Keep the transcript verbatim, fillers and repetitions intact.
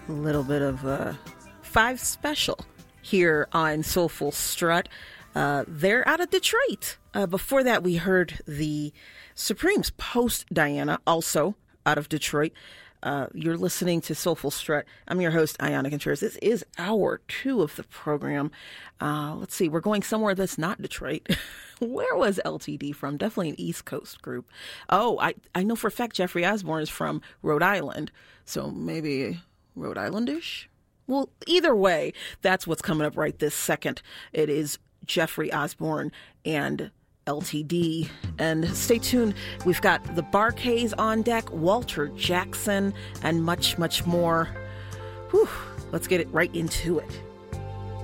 A little bit of uh, Five Special here on Soulful Strut. Uh, they're out of Detroit. Uh, before that, we heard the Supremes post Diana, also out of Detroit. Uh, you're listening to Soulful Strut. I'm your host, Ayana Contreras. This is hour two of the program. Uh, let's see, we're going somewhere that's not Detroit. Where was L T D from? Definitely an East Coast group. Oh, I, I know for a fact Jeffrey Osborne is from Rhode Island, so maybe Rhode Islandish? Well, either way, that's what's coming up right this second. It is Jeffrey Osborne and L T D. And stay tuned. We've got the Bar-Kays on deck, Walter Jackson, and much, much more. Whew, let's get it right into it.